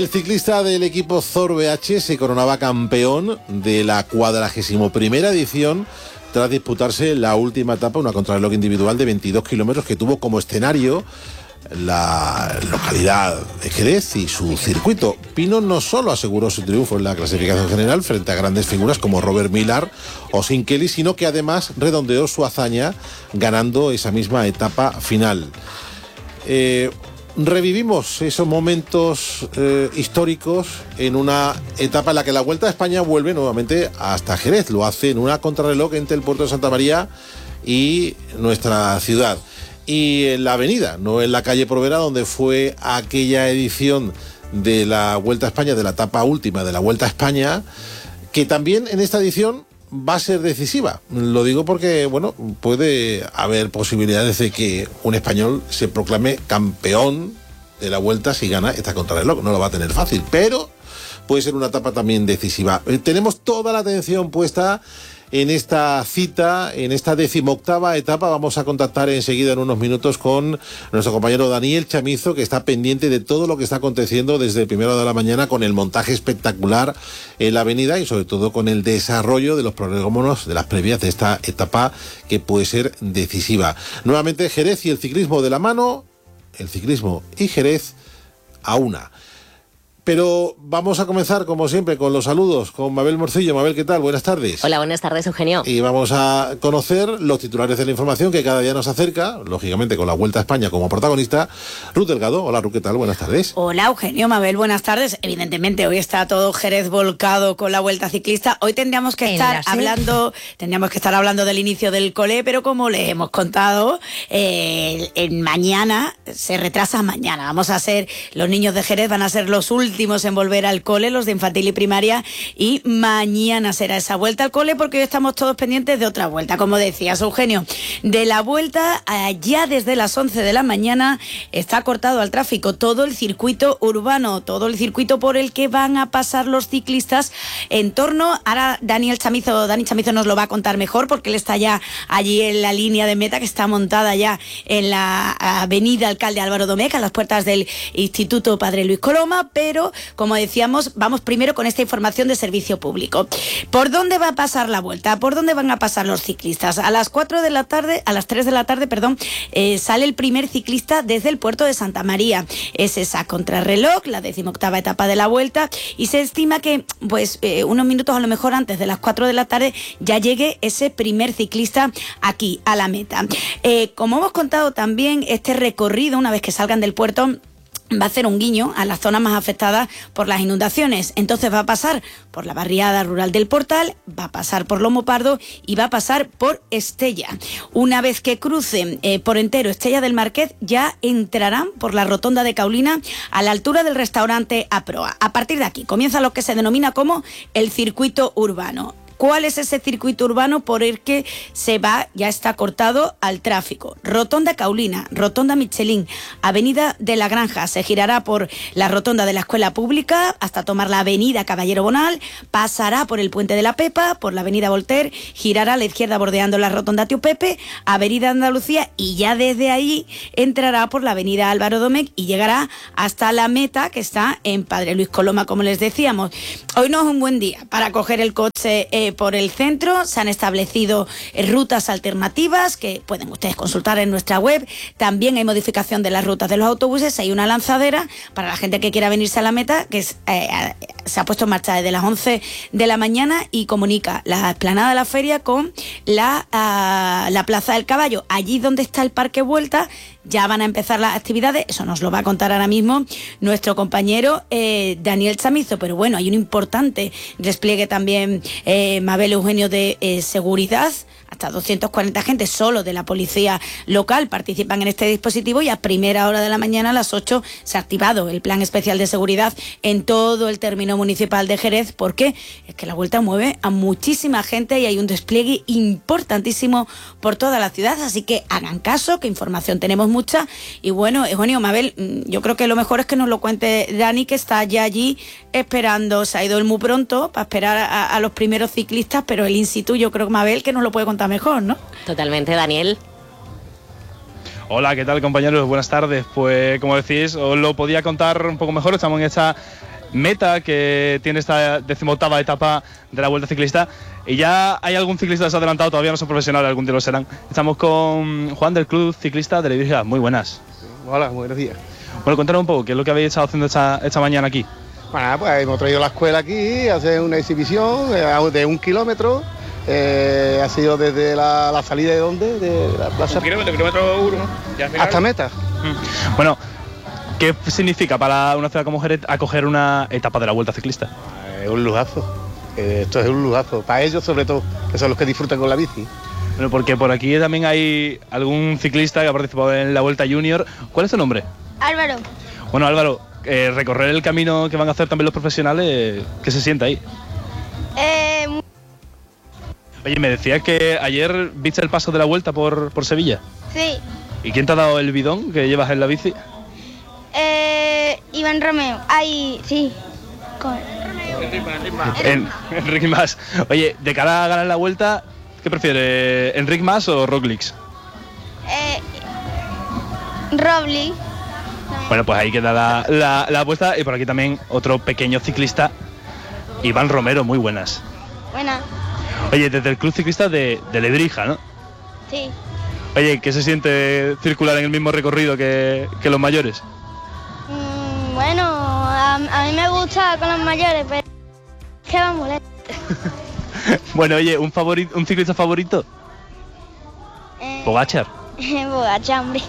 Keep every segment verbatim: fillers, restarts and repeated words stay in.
El ciclista del equipo Zor B H se coronaba campeón de la cuadragésimo primera edición tras disputarse la última etapa, una contrarreloj individual de veintidós kilómetros que tuvo como escenario la localidad de Jerez y su circuito. Pino no solo aseguró su triunfo en la clasificación general frente a grandes figuras como Robert Millar o Sean Kelly, sino que además redondeó su hazaña ganando esa misma etapa final. Eh, Revivimos esos momentos eh, históricos en una etapa en la que la Vuelta a España vuelve nuevamente hasta Jerez. Lo hace en una contrarreloj entre el puerto de Santa María y nuestra ciudad. Y en la avenida, no en la calle Provera, donde fue aquella edición de la Vuelta a España, de la etapa última de la Vuelta a España, que también en esta edición va a ser decisiva. Lo digo porque, bueno, puede haber posibilidades de que un español se proclame campeón de la Vuelta si gana esta contrarreloj. No lo va a tener fácil, pero puede ser una etapa también decisiva. Eh, tenemos toda la atención puesta en esta cita, en esta decimoctava etapa. Vamos a contactar enseguida en unos minutos con nuestro compañero Daniel Chamizo, que está pendiente de todo lo que está aconteciendo desde el primero de la mañana con el montaje espectacular en la avenida y sobre todo con el desarrollo de los prolegómenos de las previas de esta etapa que puede ser decisiva. Nuevamente Jerez y el ciclismo de la mano, el ciclismo y Jerez a una. Pero vamos a comenzar, como siempre, con los saludos, con Mabel Morcillo. Mabel, ¿qué tal? Buenas tardes. Hola, buenas tardes, Eugenio. Y vamos a conocer los titulares de la información que cada día nos acerca, lógicamente con la Vuelta a España como protagonista. Ruth Delgado. Hola, Ruth, ¿qué tal? Buenas tardes. Hola, Eugenio, Mabel, buenas tardes. Evidentemente, hoy está todo Jerez volcado con la Vuelta Ciclista. Hoy tendríamos que estar hablando tendríamos que estar hablando del inicio del cole, pero como les hemos contado, eh, en mañana, se retrasa mañana. Vamos a ser, los niños de Jerez van a ser los últimos en volver al cole, los de infantil y primaria, y mañana será esa vuelta al cole porque hoy estamos todos pendientes de otra vuelta, como decías, Eugenio. De la vuelta, ya desde las once de la mañana está cortado al tráfico todo el circuito urbano, todo el circuito por el que van a pasar los ciclistas en torno. Ahora Daniel Chamizo, Dani Chamizo nos lo va a contar mejor porque él está ya allí en la línea de meta que está montada ya en la avenida Alcalde Álvaro Domecq, a las puertas del Instituto Padre Luis Coloma, pero como decíamos, vamos primero con esta información de servicio público. ¿Por dónde va a pasar la vuelta? ¿Por dónde van a pasar los ciclistas? A las cuatro de la tarde, a las tres de la tarde, perdón, eh, sale el primer ciclista desde el puerto de Santa María. Es esa contrarreloj, la decimoctava etapa de la vuelta, y se estima que, pues, eh, unos minutos a lo mejor antes de las cuatro de la tarde ya llegue ese primer ciclista aquí, a la meta. Eh, como hemos contado también, este recorrido, una vez que salgan del puerto, va a hacer un guiño a las zonas más afectadas por las inundaciones. Entonces va a pasar por la barriada rural del Portal, va a pasar por Lomo Pardo y va a pasar por Estella. Una vez que crucen eh, por entero Estella del Marqués, ya entrarán por la rotonda de Caulina a la altura del restaurante Aproa. A partir de aquí comienza lo que se denomina como el circuito urbano. ¿Cuál es ese circuito urbano por el que se va, ya está cortado al tráfico? Rotonda Caulina, Rotonda Michelín, Avenida de la Granja, se girará por la rotonda de la Escuela Pública hasta tomar la Avenida Caballero Bonal, pasará por el Puente de la Pepa, por la Avenida Voltaire, girará a la izquierda bordeando la rotonda Tío Pepe, Avenida Andalucía, y ya desde ahí entrará por la Avenida Álvaro Domecq y llegará hasta la meta que está en Padre Luis Coloma, como les decíamos. Hoy no es un buen día para coger el coche eh, por el centro. Se han establecido rutas alternativas que pueden ustedes consultar en nuestra web. También hay modificación de las rutas de los autobuses. Hay una lanzadera para la gente que quiera venirse a la meta, que es, eh, se ha puesto en marcha desde las once de la mañana y comunica la explanada de la feria con la, uh, la Plaza del Caballo. Allí donde está el Parque Vuelta ya van a empezar las actividades. Eso nos lo va a contar ahora mismo nuestro compañero eh, Daniel Chamizo. Pero bueno, hay un importante despliegue también, eh, Mabel, Eugenio, de eh, seguridad. Hasta doscientos cuarenta agentes solo de la policía local participan en este dispositivo y a primera hora de la mañana, a las ocho, se ha activado el plan especial de seguridad en todo el término municipal de Jerez, porque es que la vuelta mueve a muchísima gente y hay un despliegue importantísimo por toda la ciudad, así que hagan caso, que información tenemos mucha. Y bueno, Eugenio, Mabel, yo creo que lo mejor es que nos lo cuente Dani, que está ya allí esperando. Se ha ido él muy pronto para esperar a, a los primeros ciclistas, pero el in situ yo creo que Mabel que nos lo puede contar mejor, ¿no? Totalmente, Daniel. Hola, ¿qué tal, compañeros? Buenas tardes. Pues como decís, os lo podía contar un poco mejor. Estamos en esta Meta, que tiene esta decimoctava etapa de la Vuelta Ciclista. Y ya hay algún ciclista que se ha adelantado, todavía no son profesionales, algún día lo serán. Estamos con Juan del Club Ciclista de Lebrija. Muy buenas. Hola, buenos días. Bueno, cuéntanos un poco, ¿qué es lo que habéis estado haciendo esta, esta mañana aquí? Bueno, pues hemos traído la escuela aquí, hacer una exhibición de un kilómetro. Eh, ha sido desde la, la salida de dónde, de la plaza. Un kilómetro, kilómetro uno, ya hasta meta. Mm. Bueno, ¿qué significa para una ciudad como Jerez acoger una etapa de la Vuelta Ciclista? Es un lujazo, eh, esto es un lujazo, para ellos sobre todo, que son los que disfrutan con la bici. Bueno, porque por aquí también hay algún ciclista que ha participado en la Vuelta Junior. ¿Cuál es tu nombre? Álvaro. Bueno, Álvaro, eh, recorrer el camino que van a hacer también los profesionales, ¿qué se siente ahí? Eh... Oye, me decías que ayer viste el paso de la Vuelta por, por Sevilla. Sí. ¿Y quién te ha dado el bidón que llevas en la bici? Eh, Iván Romeo. Ay, sí. Con... En, Enric Mas. Oye, de cara a ganar la Vuelta, ¿qué prefieres, Enric Mas o Roglic? Eh, Roglic. Bueno, pues ahí queda la, la, la apuesta. Y por aquí también otro pequeño ciclista, Iván Romero. Muy buenas. Buenas. Oye, desde el Club Ciclista de, de Lebrija, ¿no? Sí. Oye, ¿qué se siente circular en el mismo recorrido que, que los mayores? Mm, bueno, a, a mí me gusta con los mayores, pero es que va molesto. Bueno, oye, ¿un, favorito, un ciclista favorito? Eh, Pogačar. Pogačar, hombre.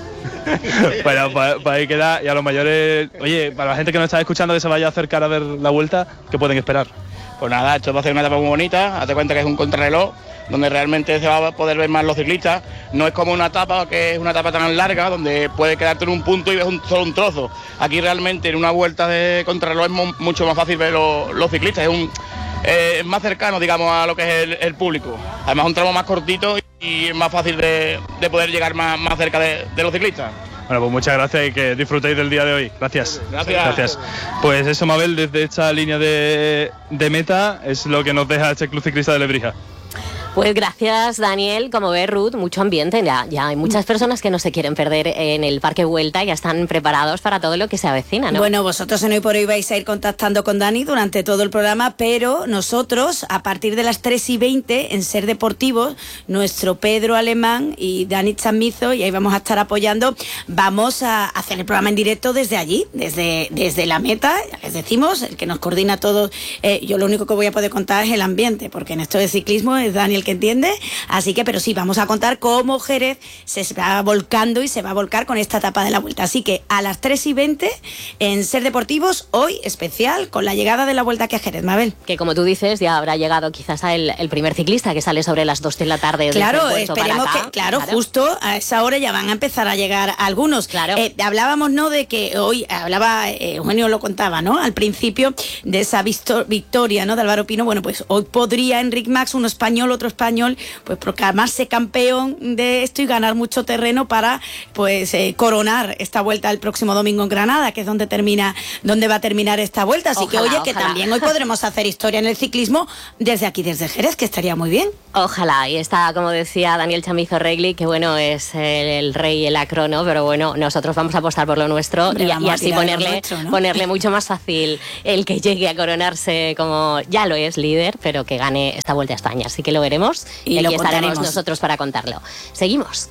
Bueno, pues, pues ahí queda. Y a los mayores, oye, para la gente que nos está escuchando que se vaya a acercar a ver la Vuelta, ¿qué pueden esperar? Pues nada, esto va a ser una etapa muy bonita, hazte cuenta que es un contrarreloj, donde realmente se va a poder ver más los ciclistas. No es como una etapa que es una etapa tan larga, donde puedes quedarte en un punto y ves un, solo un trozo. Aquí realmente en una vuelta de contrarreloj es mo- mucho más fácil ver lo, los ciclistas, es, un, eh, es más cercano, digamos, a lo que es el, el público. Además es un tramo más cortito y es más fácil de, de poder llegar más, más cerca de, de los ciclistas. Bueno, pues muchas gracias y que disfrutéis del día de hoy. Gracias. Gracias. Gracias. Pues eso, Mabel, desde esta línea de, de meta es lo que nos deja este Club Ciclista de Lebrija. Pues gracias, Daniel. Como ves, Ruth, mucho ambiente. Ya, ya hay muchas personas que no se quieren perder en el Parque Vuelta y ya están preparados para todo lo que se avecina, ¿no? Bueno, vosotros en Hoy por Hoy vais a ir contactando con Dani durante todo el programa, pero nosotros, a partir de las tres y veinte, en Ser Deportivos, nuestro Pedro Alemán y Dani Chamizo, y ahí vamos a estar apoyando, vamos a hacer el programa en directo desde allí, desde, desde la meta, ya les decimos, el que nos coordina todo. Eh, yo lo único que voy a poder contar es el ambiente, porque en esto de ciclismo es Daniel que entiende, así que, pero sí, vamos a contar cómo Jerez se va volcando y se va a volcar con esta etapa de la Vuelta. Así que a las tres y veinte en Ser Deportivos, hoy especial con la llegada de la Vuelta aquí a Jerez, Mabel. Que como tú dices, ya habrá llegado quizás el, el primer ciclista que sale sobre las dos de la tarde. Claro, esperemos que, claro, claro, justo a esa hora ya van a empezar a llegar algunos. Claro. Eh, hablábamos, ¿no?, de que hoy, hablaba, eh, Eugenio lo contaba, ¿no?, al principio, de esa victoria, ¿no?, de Álvaro Pino. Bueno, pues hoy podría Enric Mas, uno español, otro español, pues proclamarse campeón de esto y ganar mucho terreno para, pues, eh, coronar esta Vuelta el próximo domingo en Granada, que es donde termina, donde va a terminar esta Vuelta. Así ojalá, que, oye, ojalá. que también hoy podremos hacer historia en el ciclismo desde aquí, desde Jerez, que estaría muy bien. Ojalá, y está, como decía Daniel Chamizo Regli, que bueno, es el, el rey en la crono, pero bueno, nosotros vamos a apostar por lo nuestro. Hombre, y, y así ponerle, nuestro, ¿no? ponerle mucho más fácil el que llegue a coronarse como ya lo es líder, pero que gane esta Vuelta a España. Así que lo veremos y, y lo estaremos contaremos. nosotros para contarlo. Seguimos.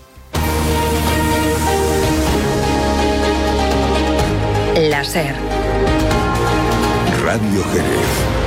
La SER. Radio Jerez.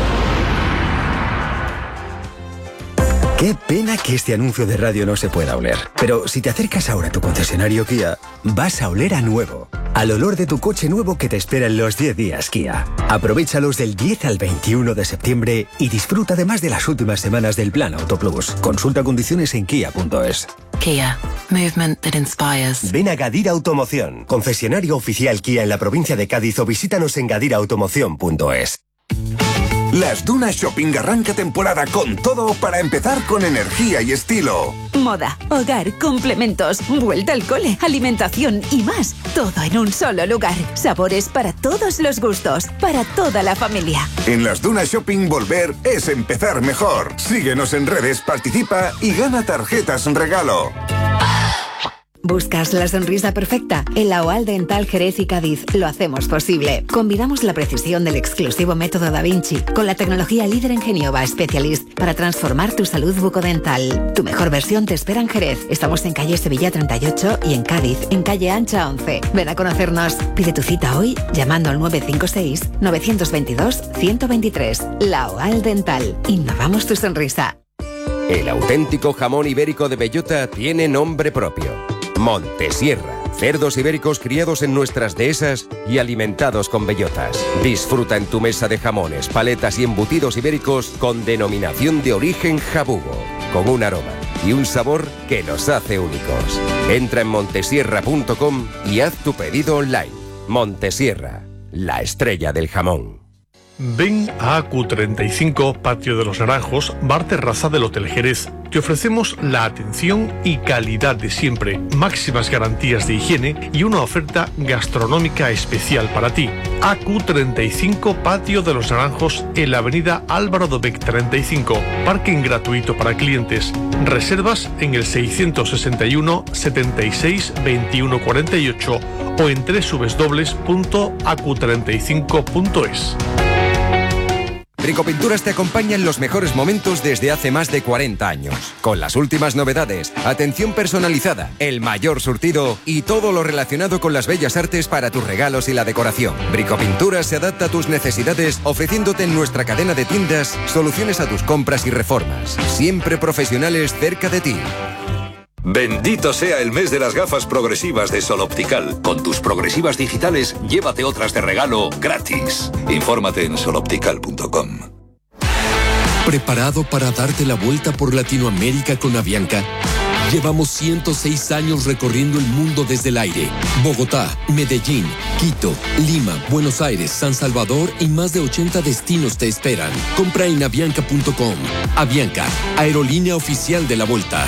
Qué pena que este anuncio de radio no se pueda oler. Pero si te acercas ahora a tu concesionario Kia, vas a oler a nuevo. Al olor de tu coche nuevo que te espera en los diez días Kia. Aprovéchalos del diez al veintiuno de septiembre y disfruta además de las últimas semanas del Plan Auto Plus. Consulta condiciones en kia punto es. Kia. Movement that inspires. Ven a Gadir Automoción, concesionario oficial Kia en la provincia de Cádiz, o visítanos en gadir automoción punto es. Las Dunas Shopping arranca temporada con todo para empezar con energía y estilo. Moda, hogar, complementos, vuelta al cole, alimentación y más. Todo en un solo lugar. Sabores para todos los gustos, para toda la familia. En las Dunas Shopping volver es empezar mejor. Síguenos en redes, participa y gana tarjetas regalo. ¿Buscas la sonrisa perfecta? En la OAL Dental Jerez y Cádiz lo hacemos posible. Combinamos la precisión del exclusivo método Da Vinci con la tecnología líder en Geniova Specialist para transformar tu salud bucodental. Tu mejor versión te espera en Jerez. Estamos en calle Sevilla treinta y ocho y en Cádiz, en calle Ancha once. Ven a conocernos. Pide tu cita hoy llamando al nueve cinco seis, nueve dos dos, uno dos tres. La OAL Dental. Innovamos tu sonrisa. El auténtico jamón ibérico de bellota tiene nombre propio. Montesierra. Cerdos ibéricos criados en nuestras dehesas y alimentados con bellotas. Disfruta en tu mesa de jamones, paletas y embutidos ibéricos con denominación de origen jabugo, con un aroma y un sabor que los hace únicos. Entra en montesierra punto com y haz tu pedido online. Montesierra, la estrella del jamón. Ven a A Q treinta y cinco, Patio de los Naranjos, bar terraza del Hotel Jerez. Te ofrecemos la atención y calidad de siempre, máximas garantías de higiene y una oferta gastronómica especial para ti. A Q treinta y cinco, Patio de los Naranjos, en la avenida Álvaro Dobech treinta y cinco. Parking gratuito para clientes. Reservas en el seiscientos sesenta y uno, setenta y seis, veintiuno cuarenta y ocho o en doble u doble u doble u punto a q treinta y cinco punto es. Bricopinturas te acompaña en los mejores momentos desde hace más de cuarenta años. Con las últimas novedades, atención personalizada, el mayor surtido y todo lo relacionado con las bellas artes para tus regalos y la decoración. Bricopinturas se adapta a tus necesidades, ofreciéndote en nuestra cadena de tiendas soluciones a tus compras y reformas. Siempre profesionales cerca de ti. Bendito sea el mes de las gafas progresivas de Sol Optical. Con tus progresivas digitales, llévate otras de regalo gratis. Infórmate en sol optical punto com. ¿Preparado para darte la vuelta por Latinoamérica con Avianca? Llevamos ciento seis años recorriendo el mundo desde el aire. Bogotá, Medellín, Quito, Lima, Buenos Aires, San Salvador y más de ochenta destinos te esperan. Compra en avianca punto com. Avianca, aerolínea oficial de la Vuelta.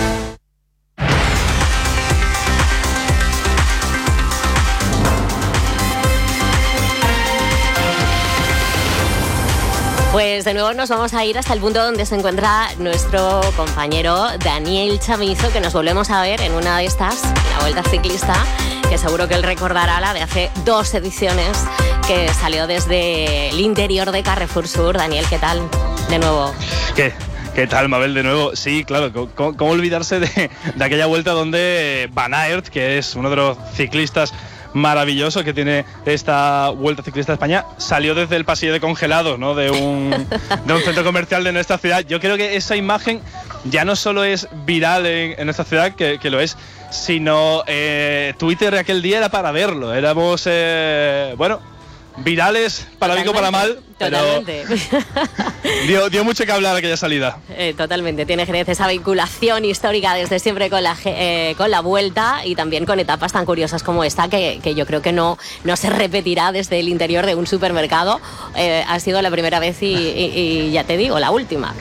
Pues de nuevo nos vamos a ir hasta el punto donde se encuentra nuestro compañero Daniel Chamizo, que nos volvemos a ver en una de estas, la Vuelta Ciclista, que seguro que él recordará, la de hace dos ediciones, que salió desde el interior de Carrefour Sur. Daniel, ¿qué tal? De nuevo. ¿Qué? ¿Qué tal, Mabel? De nuevo, sí, claro, ¿cómo, cómo olvidarse de, de aquella vuelta donde Van Aert, que es uno de los ciclistas maravilloso que tiene esta Vuelta Ciclista a España, salió desde el pasillo de congelados, ¿no? de, un, de un centro comercial de nuestra ciudad. Yo creo que esa imagen ya no solo es viral en, en nuestra ciudad, que, que lo es, sino eh, Twitter aquel día era para verlo. Éramos, eh, bueno, virales para bien o para mal. Totalmente. Dio, dio mucho que hablar aquella salida. Eh, totalmente. Tiene Jerez esa vinculación histórica desde siempre con la, eh, con la Vuelta y también con etapas tan curiosas como esta, que, que yo creo que no, no se repetirá desde el interior de un supermercado. Eh, ha sido la primera vez y, y, y ya te digo, la última.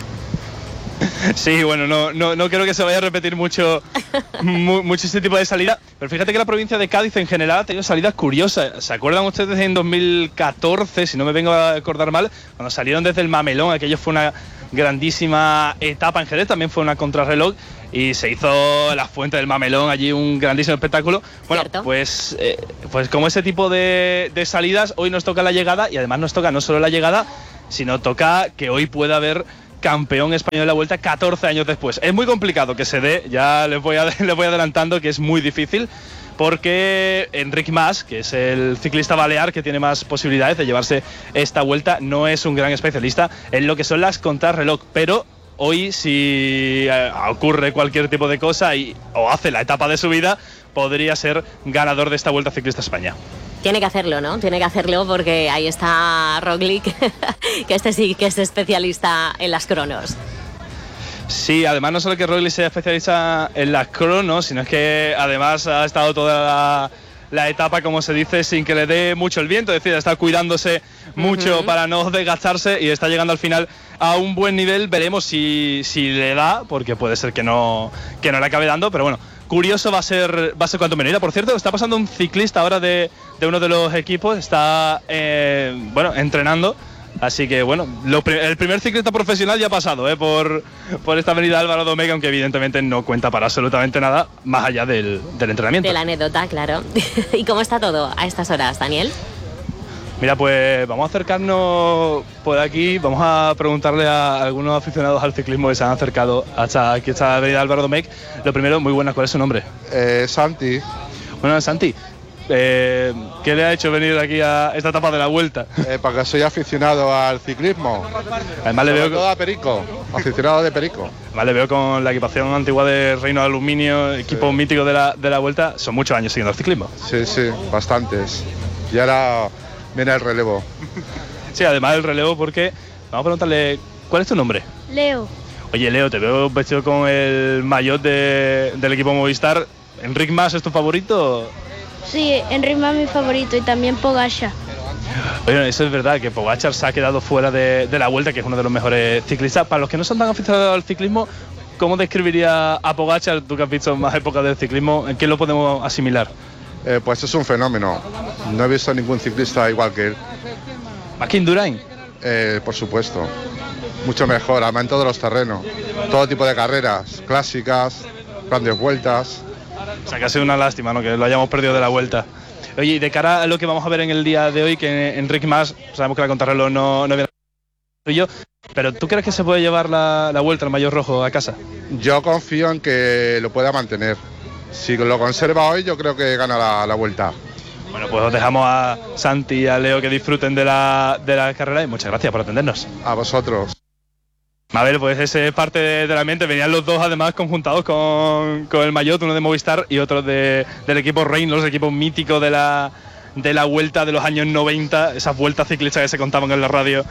Sí, bueno, no, no, no creo que se vaya a repetir mucho, mu, mucho este tipo de salida, pero fíjate que la provincia de Cádiz en general ha tenido salidas curiosas. ¿Se acuerdan ustedes en dos mil catorce, si no me vengo a acordar mal, cuando salieron desde el Mamelón? Aquello fue una grandísima etapa en Jerez, también fue una contrarreloj y se hizo la Fuente del Mamelón, allí un grandísimo espectáculo. Bueno, pues, eh, pues como ese tipo de, de salidas, hoy nos toca la llegada, y además nos toca no solo la llegada, sino toca que hoy pueda haber campeón español de la Vuelta catorce años después. Es muy complicado que se dé, ya les voy, a, les voy adelantando que es muy difícil, porque Enric Mas, que es el ciclista balear que tiene más posibilidades de llevarse esta Vuelta, no es un gran especialista en lo que son las contrarreloj, pero hoy si eh, ocurre cualquier tipo de cosa y, o hace la etapa de su vida, podría ser ganador de esta Vuelta Ciclista a España. Tiene que hacerlo, ¿no? Tiene que hacerlo porque ahí está Roglic, que este sí que es especialista en las cronos. Sí, además no solo que Roglic sea especialista en las cronos, sino es que además ha estado toda la, la etapa, como se dice, sin que le dé mucho el viento, es decir, está cuidándose mucho uh-huh. para no desgastarse y está llegando al final a un buen nivel. Veremos si, si le da, porque puede ser que no, que no le acabe dando, pero bueno, curioso va a ser va a ser cuanto menos. Por cierto, está pasando un ciclista ahora de, de uno de los equipos, está eh, bueno entrenando Así que bueno, lo, el primer ciclista profesional ya ha pasado ¿eh? por, por esta avenida Álvaro Domecq, aunque evidentemente no cuenta para absolutamente nada más allá del, del entrenamiento. De la anécdota, claro. ¿Y cómo está todo a estas horas, Daniel? Mira, pues vamos a acercarnos por aquí, vamos a preguntarle a algunos aficionados al ciclismo que se han acercado hasta aquí, esta avenida Álvaro Domecq. Lo primero, muy buenas, ¿cuál es su nombre? Eh, Santi. Bueno, Santi, eh, ¿qué le ha hecho venir aquí a esta etapa de la Vuelta? Eh, porque soy aficionado al ciclismo. Además le veo todo a Perico, aficionado de Perico. Además le veo con la equipación antigua de Reino de Aluminio, equipo sí. mítico de la, de la Vuelta. Son muchos años siguiendo el ciclismo. Sí, sí, bastantes. Y ahora viene el relevo. Sí, además el relevo porque... Vamos a preguntarle, ¿cuál es tu nombre? Leo. Oye, Leo, te veo vestido con el maillot de, del equipo Movistar. ¿Enric Mas es tu favorito? Sí, Enric Mas es mi favorito y también Pogačar. Oye, eso es verdad, que Pogačar se ha quedado fuera de, de la Vuelta, que es uno de los mejores ciclistas. Para los que no son tan aficionados al ciclismo, ¿cómo describiría a Pogačar, tú que has visto más épocas del ciclismo, en qué lo podemos asimilar? Eh, pues es un fenómeno. No he visto ningún ciclista igual que él. ¿Más que Indurain? Eh, por supuesto. Mucho mejor, además en todos los terrenos. Todo tipo de carreras, clásicas, grandes vueltas. O sea, que ha sido una lástima, ¿no?, que lo hayamos perdido de la Vuelta. Oye, y de cara a lo que vamos a ver en el día de hoy, que Enric Mas, sabemos que la contrarreloj no, no viene yo, pero ¿tú crees que se puede llevar la, la Vuelta, el maillot rojo, a casa? Yo confío en que lo pueda mantener. Si lo conserva hoy, yo creo que gana la, la Vuelta. Bueno, pues os dejamos a Santi y a Leo que disfruten de la, de la carrera y muchas gracias por atendernos. A vosotros. Mabel, pues ese es parte de, de la mente. Venían los dos además conjuntados con, con el maillot, uno de Movistar y otro de, del equipo Reynolds, equipo mítico de la, de la Vuelta de los años noventa, esas vueltas ciclistas que se contaban en la radio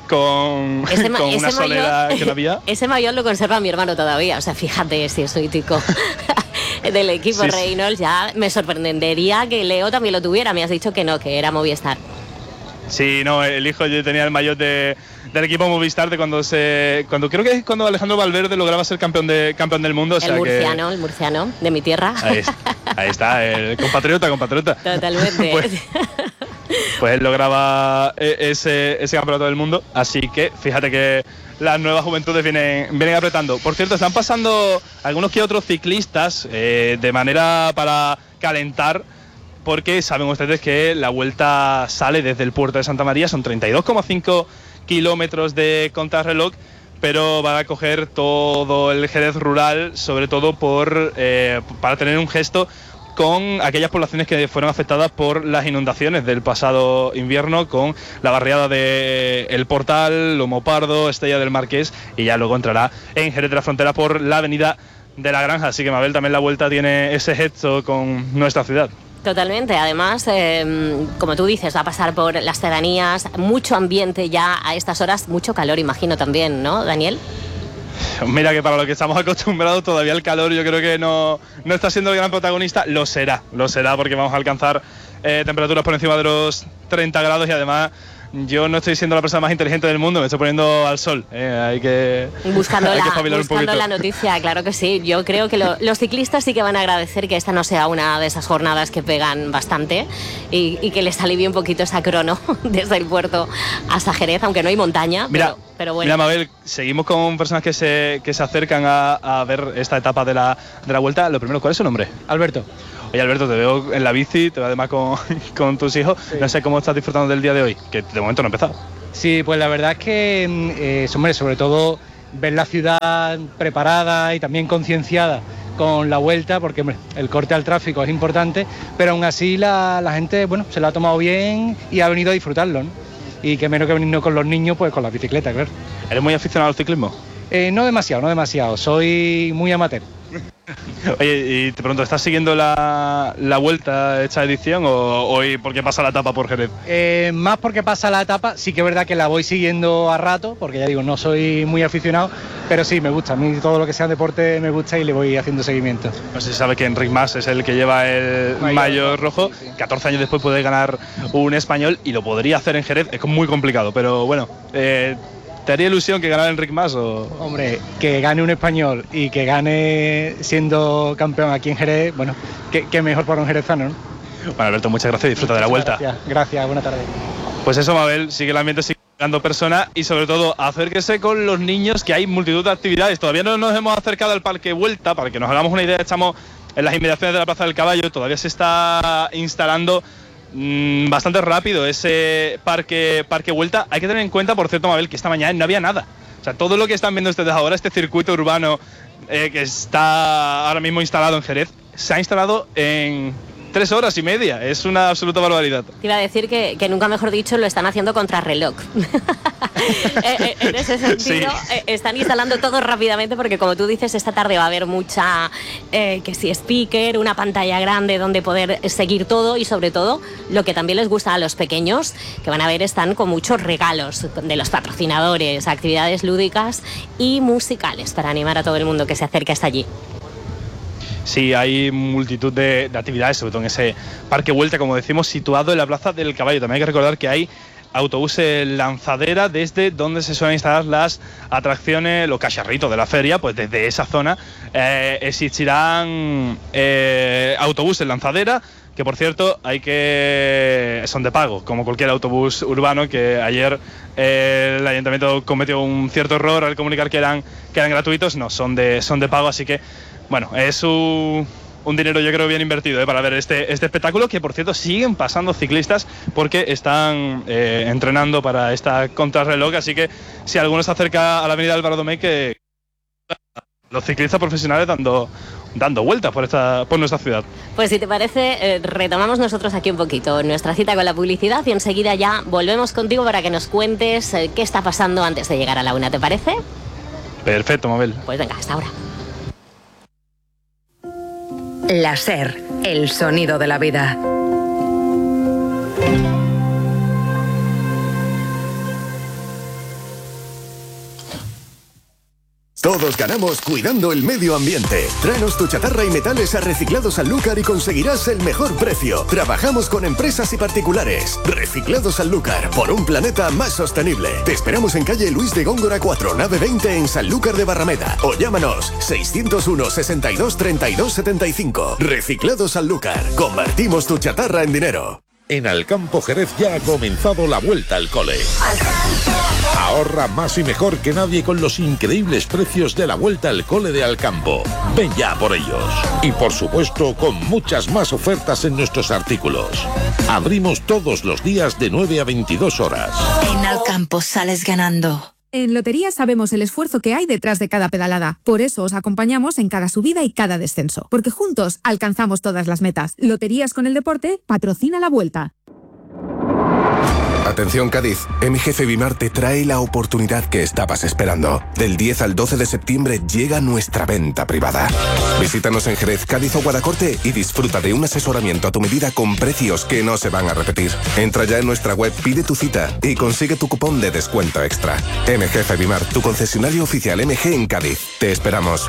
con, ese, con una ese soledad maillot, que no había. Ese maillot lo conserva mi hermano todavía, o sea, fíjate si es mítico. Del equipo sí, Reynolds, ya me sorprendería que Leo también lo tuviera. Me has dicho que no, que era Movistar. Sí, no, el hijo yo tenía el maillot de, del equipo Movistar de cuando se, cuando creo que es cuando Alejandro Valverde lograba ser campeón de campeón del mundo. O sea el murciano, que, el murciano de mi tierra. Ahí, ahí está, el compatriota, compatriota. Totalmente. Pues, pues él lograba ese, ese campeonato del mundo, así que fíjate que las nuevas juventudes vienen, vienen apretando. Por cierto, están pasando algunos que otros ciclistas eh, de manera para calentar, porque saben ustedes que la Vuelta sale desde el puerto de Santa María, son treinta y dos coma cinco kilómetros de contrarreloj, pero van a coger todo el Jerez rural, sobre todo por eh, para tener un gesto con aquellas poblaciones que fueron afectadas por las inundaciones del pasado invierno, con la barriada de El Portal, Lomo Pardo, Estella del Marqués, y ya luego entrará en Jerez de la Frontera por la avenida de la Granja. Así que Mabel, también la Vuelta tiene ese gesto con nuestra ciudad. Totalmente, además, eh, como tú dices, va a pasar por las pedanías, mucho ambiente ya a estas horas, mucho calor, imagino también, ¿no, Daniel? Mira que para lo que estamos acostumbrados todavía el calor yo creo que no, no está siendo el gran protagonista. Lo será, lo será porque vamos a alcanzar eh, temperaturas por encima de los treinta grados y además yo no estoy siendo la persona más inteligente del mundo, me estoy poniendo al sol. Eh, hay que buscando, hay la, que buscando la noticia, claro que sí. Yo creo que lo, los ciclistas sí que van a agradecer que esta no sea una de esas jornadas que pegan bastante y, y que les alivie un poquito esa crono desde el puerto hasta Jerez, aunque no hay montaña. Mira, pero, pero bueno. Mira, Mabel, seguimos con personas que se, que se acercan a, a ver esta etapa de la, de la Vuelta. Lo primero, ¿cuál es su nombre? Alberto. Oye, Alberto, te veo en la bici, te veo además con, con tus hijos. Sí. No sé cómo estás disfrutando del día de hoy, que de momento no ha empezado. Sí, pues la verdad es que, eh, hombre, sobre todo ver la ciudad preparada y también concienciada con la Vuelta, porque hombre, el corte al tráfico es importante, pero aún así la, la gente, bueno, se lo ha tomado bien y ha venido a disfrutarlo, ¿no? Y que menos que venir con los niños, pues con la bicicleta, claro. ¿Eres muy aficionado al ciclismo? Eh, no demasiado, no demasiado. Soy muy amateur. Oye, y te pregunto, ¿estás siguiendo la, la Vuelta esta edición o hoy porque pasa la etapa por Jerez? Eh, más porque pasa la etapa, sí que es verdad que la voy siguiendo a rato, porque ya digo, no soy muy aficionado, pero sí, me gusta. A mí todo lo que sea deporte me gusta y le voy haciendo seguimiento. No sé si sabe que Enric Mas es el que lleva el maillot rojo, sí, sí. catorce años después puede ganar un español y lo podría hacer en Jerez, es muy complicado, pero bueno... Eh, ¿Te haría ilusión que ganara Enric Mas? O... Hombre, que gane un español y que gane siendo campeón aquí en Jerez, bueno, que, que mejor para un jerezano, ¿no? Bueno, Alberto, muchas gracias y disfruta muchas de la Vuelta. Gracias, gracias, buena tarde. Pues eso, Mabel, sigue el ambiente... dando personas y sobre todo acérquese con los niños, que hay multitud de actividades. Todavía no nos hemos acercado al Parque Vuelta, para que nos hagamos una idea, estamos en las inmediaciones de la Plaza del Caballo, todavía se está instalando mmm, bastante rápido ese parque, parque Vuelta. Hay que tener en cuenta, por cierto, Mabel, que esta mañana no había nada. O sea, todo lo que están viendo ustedes ahora, este circuito urbano eh, que está ahora mismo instalado en Jerez, se ha instalado en tres horas y media. Es una absoluta barbaridad. Te iba a decir que, que nunca mejor dicho lo están haciendo contra reloj. En ese sentido, sí. Están instalando todo rápidamente porque, como tú dices, esta tarde va a haber mucha, eh, que si speaker, una pantalla grande donde poder seguir todo y, sobre todo, lo que también les gusta a los pequeños, que van a ver, están con muchos regalos de los patrocinadores, actividades lúdicas y musicales para animar a todo el mundo que se acerque hasta allí. Sí, hay multitud de, de actividades, sobre todo en ese Parque Vuelta, como decimos, situado en la Plaza del Caballo. También hay que recordar que hay autobuses lanzadera desde donde se suelen instalar las atracciones, los cacharritos de la feria. Pues desde esa zona eh, existirán eh, autobuses lanzadera, que por cierto hay que son de pago, como cualquier autobús urbano, que ayer eh, el ayuntamiento cometió un cierto error al comunicar que eran, que eran gratuitos. No, son de, son de pago, así que bueno, es un, un dinero yo creo bien invertido eh, para ver este, este espectáculo, que por cierto siguen pasando ciclistas porque están eh, entrenando para esta contrarreloj, así que si alguno se acerca a la avenida Álvaro Domecq, que los ciclistas profesionales dando, dando vueltas por, esta, por nuestra ciudad. Pues si te parece, eh, retomamos nosotros aquí un poquito nuestra cita con la publicidad y enseguida ya volvemos contigo para que nos cuentes eh, qué está pasando antes de llegar a la una, ¿te parece? Perfecto, Mabel. Pues venga, hasta ahora. La SER, el sonido de la vida. Todos ganamos cuidando el medio ambiente. Tráenos tu chatarra y metales a Reciclados Sanlúcar y conseguirás el mejor precio. Trabajamos con empresas y particulares. Reciclados Sanlúcar, por un planeta más sostenible. Te esperamos en calle Luis de Góngora cuatro, nave veinte, en Sanlúcar de Barrameda. O llámanos seiscientos uno, sesenta y dos, treinta y dos, setenta y cinco. Reciclados Sanlúcar. Convertimos tu chatarra en dinero. En Alcampo Jerez ya ha comenzado la vuelta al cole. Ahorra más y mejor que nadie con los increíbles precios de la vuelta al cole de Alcampo. Ven ya por ellos. Y por supuesto con muchas más ofertas en nuestros artículos. Abrimos todos los días de nueve a veintidós horas. En Alcampo sales ganando. En Lotería sabemos el esfuerzo que hay detrás de cada pedalada. Por eso os acompañamos en cada subida y cada descenso. Porque juntos alcanzamos todas las metas. Loterías con el deporte patrocina la vuelta. Atención Cádiz, M G Febimar te trae la oportunidad que estabas esperando. Del diez al doce de septiembre llega nuestra venta privada. Visítanos en Jerez, Cádiz o Guadacorte y disfruta de un asesoramiento a tu medida con precios que no se van a repetir. Entra ya en nuestra web, pide tu cita y consigue tu cupón de descuento extra. M G Febimar, tu concesionario oficial M G en Cádiz. Te esperamos.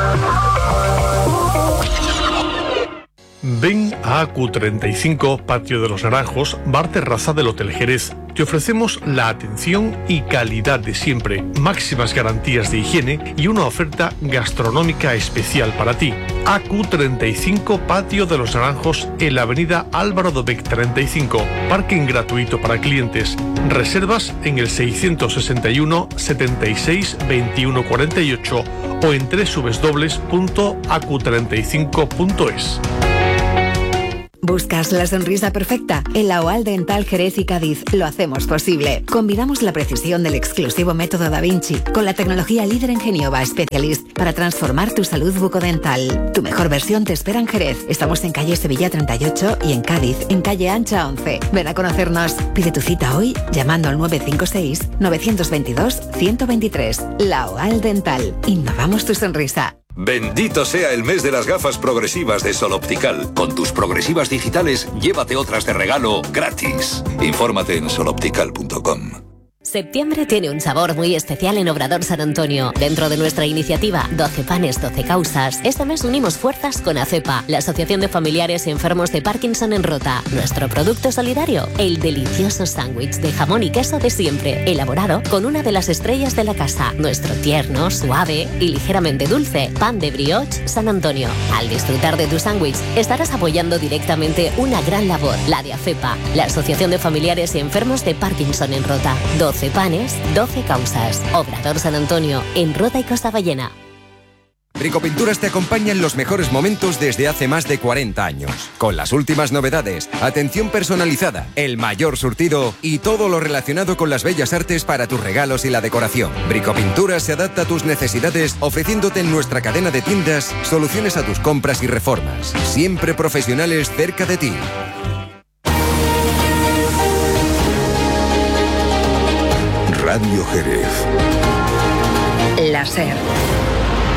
Ven a A Q treinta y cinco, Patio de los Naranjos, bar terraza del Hotel Jerez. Te ofrecemos la atención y calidad de siempre, máximas garantías de higiene y una oferta gastronómica especial para ti. A Q treinta y cinco, Patio de los Naranjos, en la avenida Álvaro Domecq treinta y cinco. Parking gratuito para clientes. Reservas en el seiscientos sesenta y uno, setenta y seis, veintiuno cuarenta y ocho o en doble u doble u doble u punto a q treinta y cinco punto es. ¿Buscas la sonrisa perfecta? En la OAL Dental Jerez y Cádiz lo hacemos posible. Combinamos la precisión del exclusivo método Da Vinci con la tecnología líder en Geniova Specialist para transformar tu salud bucodental. Tu mejor versión te espera en Jerez. Estamos en calle Sevilla treinta y ocho y en Cádiz, en calle Ancha once. Ven a conocernos. Pide tu cita hoy llamando al nueve cinco seis, nueve dos dos, uno dos tres. La OAL Dental. Innovamos tu sonrisa. Bendito sea el mes de las gafas progresivas de Sol Optical. Con tus progresivas digitales, llévate otras de regalo gratis. Infórmate en sol optical punto com. Septiembre tiene un sabor muy especial en Obrador San Antonio. Dentro de nuestra iniciativa doce panes, doce causas, este mes unimos fuerzas con ACEPA, la Asociación de Familiares y Enfermos de Parkinson en Rota. Nuestro producto solidario, el delicioso sándwich de jamón y queso de siempre, elaborado con una de las estrellas de la casa. Nuestro tierno, suave y ligeramente dulce pan de brioche San Antonio. Al disfrutar de tu sándwich, estarás apoyando directamente una gran labor, la de ACEPA, la Asociación de Familiares y Enfermos de Parkinson en Rota. doce doce panes, doce causas. Obrador San Antonio, en Rota y Costa Ballena. Bricopinturas te acompaña en los mejores momentos desde hace más de cuarenta años. Con las últimas novedades, atención personalizada, el mayor surtido y todo lo relacionado con las bellas artes para tus regalos y la decoración. Bricopinturas se adapta a tus necesidades, ofreciéndote en nuestra cadena de tiendas soluciones a tus compras y reformas. Siempre profesionales cerca de ti. Radio Jerez. La SER.